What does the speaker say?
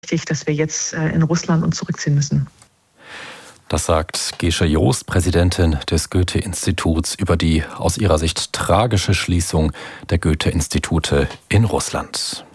dass wir jetzt in Russland uns zurückziehen müssen. Das sagt Gesche Joost, Präsidentin des Goethe-Instituts, über die aus ihrer Sicht tragische Schließung der Goethe-Institute in Russland.